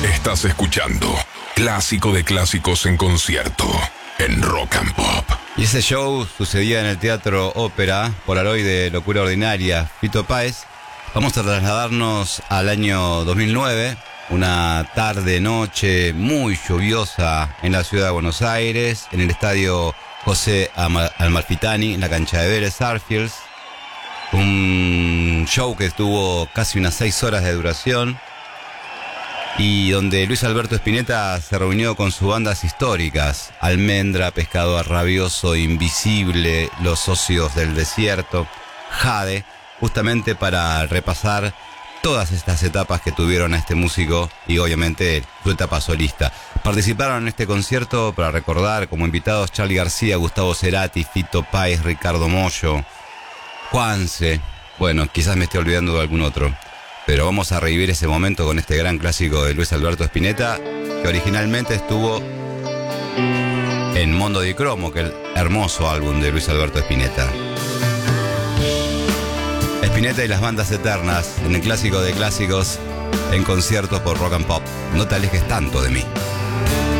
Estás escuchando Clásico de Clásicos en concierto en Rock and Pop. Y ese show sucedía en el Teatro Ópera, Polaroid de Locura Ordinaria, Fito Páez. Vamos a trasladarnos al año 2009, una tarde-noche muy lluviosa en la ciudad de Buenos Aires, en el estadio José Amalfitani, en la cancha de Vélez Sarsfields. Un show que tuvo casi unas 6 horas de duración y donde Luis Alberto Spinetta se reunió con sus bandas históricas: Almendra, Pescador Rabioso, Invisible, Los Socios del Desierto, Jade, justamente para repasar todas estas etapas que tuvieron a este músico y obviamente su etapa solista. Participaron en este concierto, para recordar, como invitados Charly García, Gustavo Cerati, Fito Páez, Ricardo Mollo, Juanse. Bueno, quizás me esté olvidando de algún otro, pero vamos a revivir ese momento con este gran clásico de Luis Alberto Spinetta, que originalmente estuvo en Mondo di Cromo, que es el hermoso álbum de Luis Alberto Spinetta. Spinetta y las bandas eternas, en el clásico de clásicos, en conciertos por Rock and Pop. No te alejes tanto de mí.